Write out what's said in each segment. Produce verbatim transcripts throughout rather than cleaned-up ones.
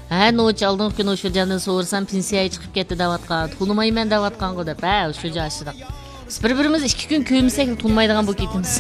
Ha, no'ch oldingi kuni o'sha joydan so'rsam pensiyaga chiqib ketdi deyotgan. Tunmayman deyotgan-ku deb. Ha, o'sha joyda. Biz bir-birimiz ikki kun ko'msak tunmaydigan bo'lib ketamiz.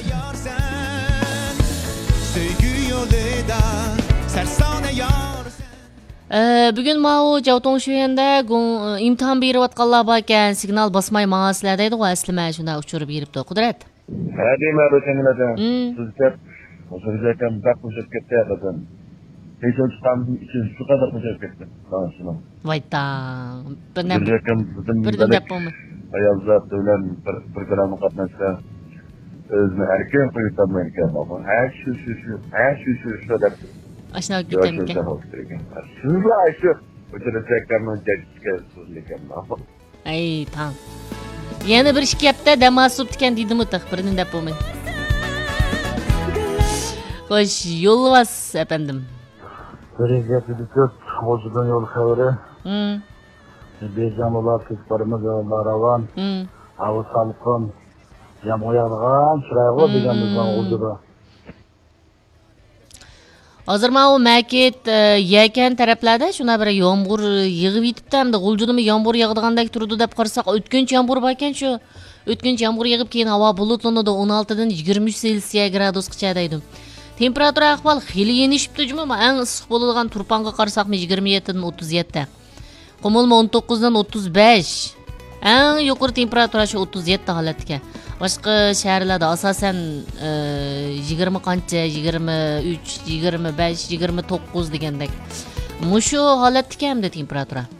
Bugun ma'u javton shuyanda imtihon berayotganlar bor ekan, signal bosmay ma'aslar deydi, u asli mana shunda uchirib beribdi. Qudrat. Ha, deyman o'shanlardan. Siz deb o'shalardan baq qo'shib ketayapsiz. Hech o'chqamning ichini shu qadar qo'shib ketdi. Mana shuni. Vayta. Bir nima bir deb bo'lmi? Ayollar bilan bir programma qatnashsa o'zini erkin qo'yib ekan. Ha, shu shu shu, ha, shu shu shu deb. Ashna ketgan ekan. Shunday shu o'chiracaklarni jajishga so'zlagan. Ay, tam. Yana bir ish gapda damasub ekan deydimi taq birini deb bo'lmay. Xo'sh, yo'lvas efendim. Birinci dikkat, hocadan yol xabari. Hmm. Bejanlar kızlarımız yollar avan. Hmm. Hava salqın. Yağmur yağgan, çırayğı deganimizdan oldu. Hozir mana u maket yakan taraflarda shuna bir yomg'ir yig'ib yetibdi, hamda g'uljudimi yomg'ir yog'digandek turdi deb qarasak, o'tkinchi yomg'ir bor ekan shu. O'tkinchi yomg'ir yig'ib keyin havo bulutlanadi, o'n oltidan yigirma uch Selsiya gradusgacha deydim. Temperatura ahvol xili yenishibdi juma, eng issiq bo'ladigan Turponga qarasaqmi yigirma yettidan o'ttiz yetti. Qumulma o'n to'qqizdan o'ttiz besh. Eng yuqori temperatura shu o'ttiz yetti holatga. Boshqa shaharlarda asosan yigirma qancha, yigirma uch, yigirma besh, yigirma to'qqiz degandek. Mushu holatga hamda temperatura.